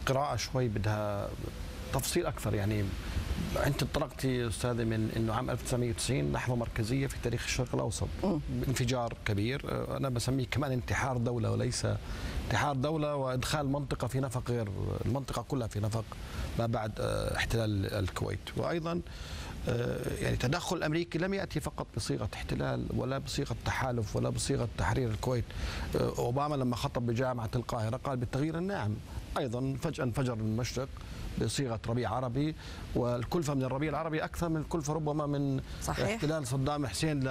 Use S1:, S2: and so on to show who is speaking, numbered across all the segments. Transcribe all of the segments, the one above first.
S1: قراءة شوي بدها تفصيل أكثر. يعني أنت انطلقتي أستاذة من أنه عام 1990 لحظة مركزية في تاريخ الشرق الأوسط، انفجار كبير، أنا بسميه كمان انتحار دولة وليس انتحار دولة، وإدخال المنطقة في نفق غير المنطقة كلها في نفق ما بعد احتلال الكويت. وأيضا يعني تدخل الأمريكي لم يأتي فقط بصيغة احتلال ولا بصيغة تحالف ولا بصيغة تحرير الكويت. أوباما لما خطب بجامعة القاهرة قال بالتغيير الناعم، أيضا فجأة انفجر المشرق بصيغة ربيع عربي، والكلفة من الربيع العربي أكثر من الكلفة ربما من صحيح. احتلال صدام حسين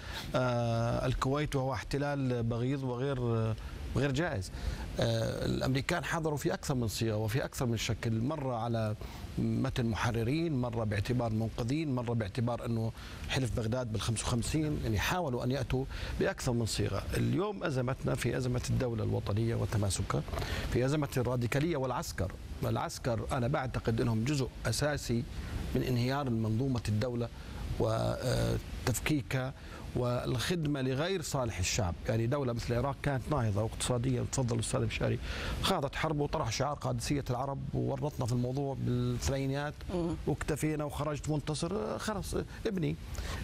S1: للكويت، وهو احتلال بغيض وغير جائز. الأمريكان حضروا في أكثر من صيغة وفي أكثر من شكل، مرة على متن محررين، مرة باعتبار منقذين، مرة باعتبار أنه حلف بغداد بال55، يعني حاولوا أن يأتوا بأكثر من صيغة. اليوم أزمتنا في أزمة الدولة الوطنية وتماسكها، في أزمة الراديكالية والعسكر. العسكر أنا بعتقد أنهم جزء أساسي من انهيار منظومة الدولة وتفكيكها والخدمة لغير صالح الشعب. يعني دولة مثل العراق كانت ناهضة واقتصاديا، تفضل الأستاذ بشاري، خاضت حرب وطرح شعار قادسية العرب وورطنا في الموضوع بالثمانينات واكتفينا وخرجت منتصر، خلص ابني.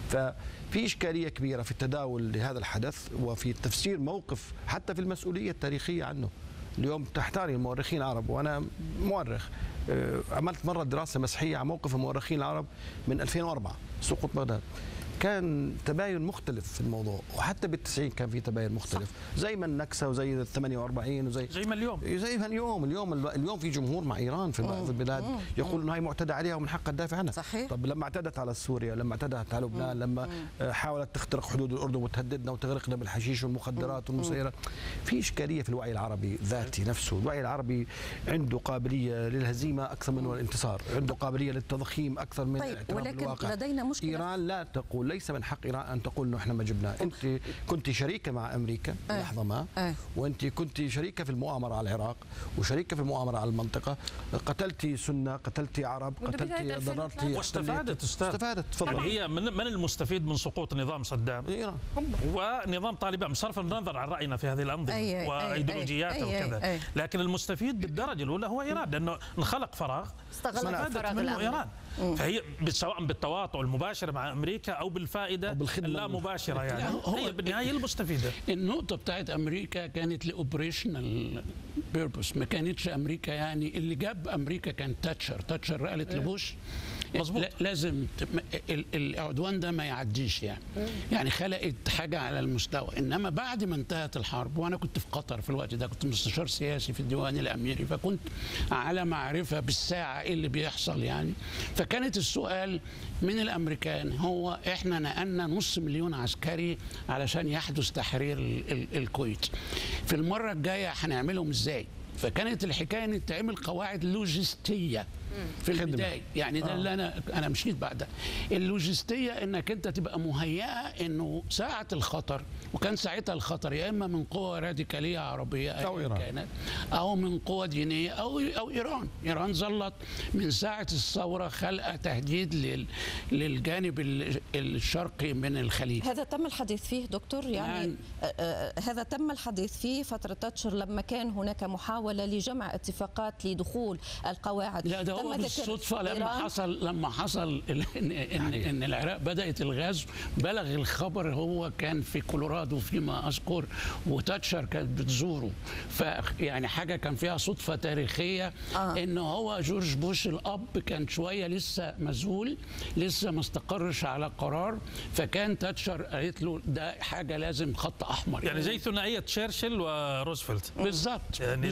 S1: ففي إشكالية كبيرة في التداول لهذا الحدث وفي تفسير موقف حتى في المسؤولية التاريخية عنه. اليوم تحتاري المؤرخين العرب، وأنا مؤرخ عملت مرة دراسة مسحية عن موقف المؤرخين العرب من 2004 سقوط بغداد، كان تباين مختلف في الموضوع، وحتى بال90 كان في تباين مختلف، زي ما النكسة وزي ال 48 وزي
S2: ما اليوم،
S1: زي ما اليوم في جمهور مع ايران في بعض البلاد يقول انه هي معتدى عليها ومن حقها تدافع عنها.
S3: صحيح.
S1: طب لما اعتدت على سوريا، لما اعتدت على لبنان، لما حاولت تخترق حدود الاردن وتهددنا وتغرقنا بالحشيش والمخدرات والمسيرات، في اشكاليه في الوعي العربي ذاتي نفسه. الوعي العربي عنده قابليه للهزيمه اكثر من الانتصار، عنده قابليه للتضخيم اكثر من الاعتراف بالواقع.
S3: ولكن لدينا مشكله.
S1: ايران لا تقول، ليس من حق ايران ان تقول انه احنا ما جبناه. انت كنت شريكه مع امريكا لحظه ما، وانت كنت شريكه في المؤامره على العراق وشريكه في المؤامره على المنطقه، قتلتي سنه، قتلتي عرب، قتلتي ضررتي،
S2: واستفادت.
S1: استفادت. تفضل.
S2: هي من المستفيد من سقوط نظام صدام؟
S1: ايران
S2: ونظام طالبان، بصرف النظر عن راينا في هذه الانظمه وايديولوجياتها وكذا، لكن المستفيد بالدرجه الاولى هو ايران، لانه انخلق فراغ استغلت منه ايران. فهي سواء بالتواطؤ المباشر مع امريكا او بالفائده اللا مباشره، يعني هي بالنهايه المستفيده.
S4: النقطه بتاعت امريكا كانت لاوبريشنال بيربوس، ما كانتش امريكا. يعني اللي جاب امريكا كان تاتشر قالت لبوش لازم العدوان ده ما يعديش، يعني خلقت حاجه على المستوى. انما بعد ما انتهت الحرب، وانا كنت في قطر في الوقت ده، كنت مستشار سياسي في الديوان الاميري، فكنت على معرفه بالساعه ايه اللي بيحصل يعني. فكانت السؤال من الامريكان هو احنا نقلنا 500,000 عسكري علشان يحدث تحرير الكويت، في المره الجايه هنعملهم ازاي؟ فكانت الحكايه ان تعمل قواعد لوجستيه في البدايه، يعني ده اللي انا مشيت بعدها. اللوجستيه انك انت تبقى مهيئه انه ساعه الخطر، وكان ساعتها الخطر يا اما من قوى راديكاليه عربيه
S1: او ايران
S4: كانت، او من قوى دينيه، او ايران ظلت من ساعه الثوره خلق تهديد للجانب الشرقي من الخليج.
S3: هذا تم الحديث فيه دكتور، يعني هذا تم الحديث فيه فتره تاتشر لما كان هناك محاوله لجمع اتفاقات لدخول القواعد.
S4: لا ده هو بالصدفه لما حصل ان العراق بدات الغزو، بلغ الخبر، هو كان في كولورادو فيما اذكر، وتاتشر كانت بتزوره، فيعني حاجه كان فيها صدفه تاريخيه. ان هو جورج بوش الاب كان شويه لسه مذهول، لسه ما استقرش على قرار، فكان تاتشر قالت له ده حاجه لازم خط احمر،
S2: يعني زي ثنائيه تشرشل وروزفلت
S4: بالظبط.
S1: يعني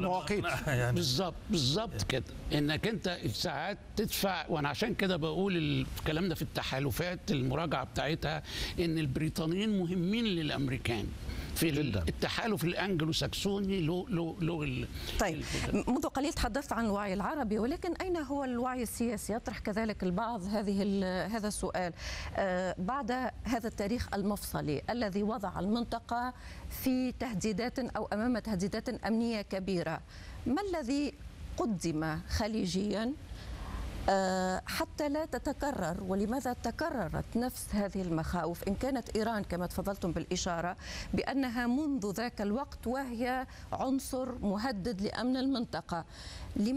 S4: بالظبط كده، انك انت ساعات تدفع. وانا عشان كده بقول الكلام ده في التحالفات المراجعه بتاعتها، ان البريطانيين مهمين للامريكان في التحالف الانجلو ساكسوني
S3: طيب منذ قليل تحدثت عن الوعي العربي، ولكن اين هو الوعي السياسي؟ يطرح كذلك البعض هذا السؤال بعد هذا التاريخ المفصلي الذي وضع المنطقه في تهديدات او امام تهديدات امنيه كبيره. ما الذي قدم خليجيا حتى لا تتكرر، ولماذا تكررت نفس هذه المخاوف إن كانت إيران كما تفضلتم بالإشارة بأنها منذ ذاك الوقت وهي عنصر مهدد لأمن المنطقة؟